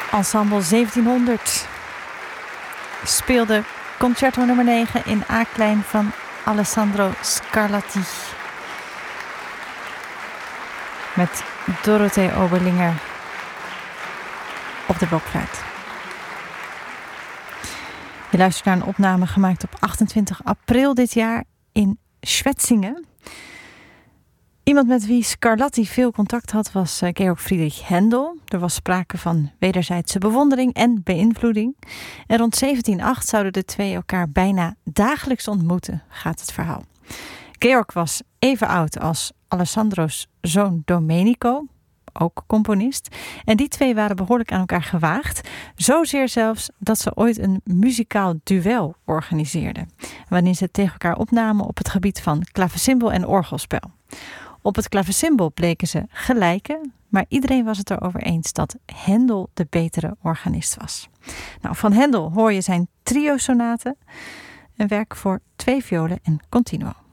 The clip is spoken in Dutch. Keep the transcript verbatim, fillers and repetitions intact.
Ensemble zeventienhonderd speelde concerto nummer negen in A-klein van Alessandro Scarlatti. Met Dorothee Oberlinger op de blokfluit. Je luistert naar een opname gemaakt op achtentwintig april dit jaar in Schwetzingen. Iemand met wie Scarlatti veel contact had was Georg Friedrich Händel. Er was sprake van wederzijdse bewondering en beïnvloeding. En rond zeventienhonderdacht zouden de twee elkaar bijna dagelijks ontmoeten, gaat het verhaal. Georg was even oud als Alessandro's zoon Domenico, ook componist. En die twee waren behoorlijk aan elkaar gewaagd. Zozeer zelfs dat ze ooit een muzikaal duel organiseerden, waarin ze tegen elkaar opnamen op het gebied van klavecimbal en orgelspel. Op het klavecimbal bleken ze gelijken, maar iedereen was het erover eens dat Händel de betere organist was. Nou, van Händel hoor je zijn trio-sonaten, een werk voor twee violen en continuo.